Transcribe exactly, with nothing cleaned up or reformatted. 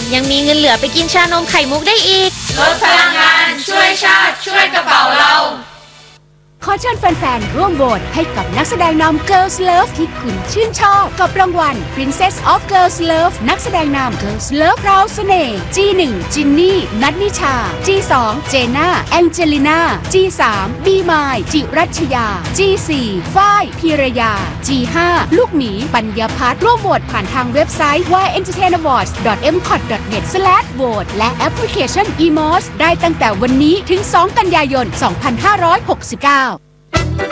ยังมีเงินเหลือไปกินชานมไข่มุกได้อีกลดพลังงานช่วยชาติช่วยกระเป๋าเราขอเชิญแฟนๆร่วมโหวตให้กับนักแสดงนำ Girls Love ที่คุณชื่นชอบกับรางวัล Princess of Girls Love นักแสดงนำ Girls Love พราวเสน่ห์ จี หนึ่ง จินนี่ นัทนิชา จี สอง เจน่า แองเจลิน่า จี สาม บีมาย จิรัชยา จี สี่ ฝ้าย พีรยา จี ห้า ลูกหมี ปัญญาพัฒน์ร่วมโหวตผ่านทางเว็บไซต์ วาย เอ็นเตอร์เทน อวอร์ดส์ ดอท เอ็ม คอท ดอท เน็ต สแลช โหวต และแอปพลิเคชัน อี มอส ได้ตั้งแต่วันนี้ถึง สอง กันยายน สองพันห้าร้อยหกสิบเก้า